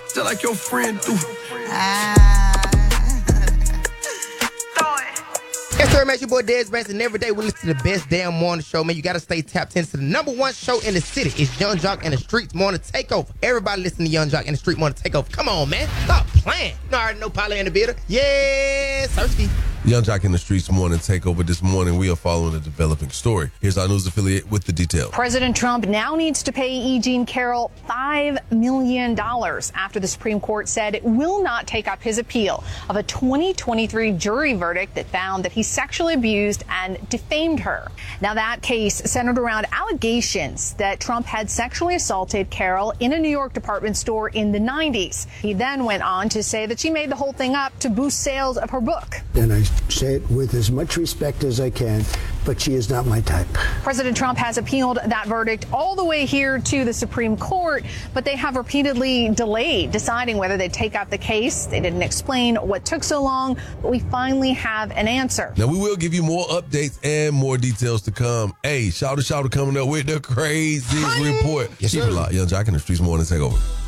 just like your friend do. Yes, sir, man. It's your boy Dez Branson, and every day we listen to the best damn morning show, man. You got to stay tapped into the number one show in the city. It's Young Jock and the Streets Morning Takeover. Everybody listen to Young Jock and the Street Morning Takeover. Come on, man. Stop playing. You know, I already know Polly in the building. Yes, Sirski. Young Jock in the Streets Morning Takeover. This morning, we are following a developing story. Here's our news affiliate with the details. President Trump now needs to pay E. Jean Carroll $5 million after the Supreme Court said it will not take up his appeal of a 2023 jury verdict that found that he sexually abused and defamed her. Now, that case centered around allegations that Trump had sexually assaulted Carroll in a New York department store in the 90s. He then went on to say that she made the whole thing up to boost sales of her book. And I say it with as much respect as I can, but she is not my type. President Trump has appealed that verdict all the way here to the Supreme Court, but they have repeatedly delayed deciding whether they take up the case. They didn't explain what took so long, but we finally have an answer. Now, we will give you more updates and more details to come. Hey, shout out coming up with the craziest report. Yes, Keep it sir. locked. Young Jock in the Streets Morning Takeover.